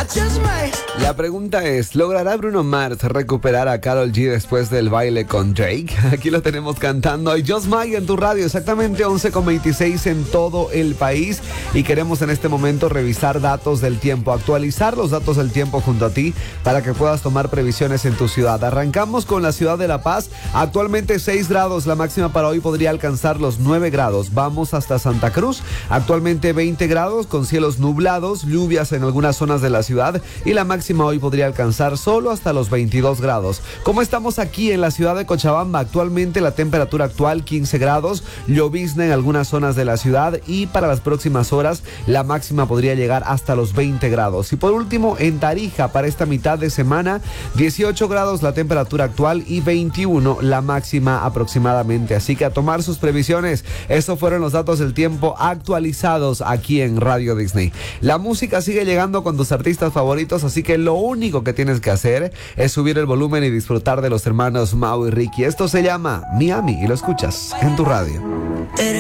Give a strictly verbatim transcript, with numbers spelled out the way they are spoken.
La pregunta es, ¿logrará Bruno Mars recuperar a Karol G después del baile con Drake? Aquí lo tenemos cantando. Y Just Mike en tu radio, exactamente once con veintiséis en todo el país. Y queremos en este momento revisar datos del tiempo, actualizar los datos del tiempo junto a ti para que puedas tomar previsiones en tu ciudad. Arrancamos con la ciudad de La Paz. Actualmente seis grados, la máxima para hoy podría alcanzar los nueve grados. Vamos hasta Santa Cruz. Actualmente veinte grados con cielos nublados, lluvias en algunas zonas de la ciudad y la máxima hoy podría alcanzar solo hasta los veintidós grados. Como estamos aquí en la ciudad de Cochabamba, actualmente la temperatura actual quince grados, llovizna en algunas zonas de la ciudad y para las próximas horas la máxima podría llegar hasta los veinte grados. Y por último, en Tarija para esta mitad de semana, dieciocho grados la temperatura actual y veintiuno la máxima aproximadamente. Así que a tomar sus previsiones. Estos fueron los datos del tiempo actualizados aquí en Radio Disney. La música sigue llegando con tus artistas favoritos, así que lo único que tienes que hacer es subir el volumen y disfrutar de los hermanos Mau y Ricky. Esto se llama Miami y lo escuchas en tu radio.